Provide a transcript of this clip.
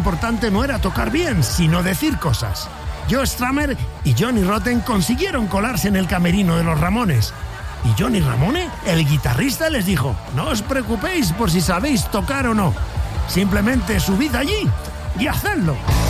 importante no era tocar bien, sino decir cosas. Joe Strummer y Johnny Rotten consiguieron colarse en el camerino de los Ramones. Y Johnny Ramone, el guitarrista, les dijo: no os preocupéis por si sabéis tocar o no. Simplemente subid allí y hacedlo.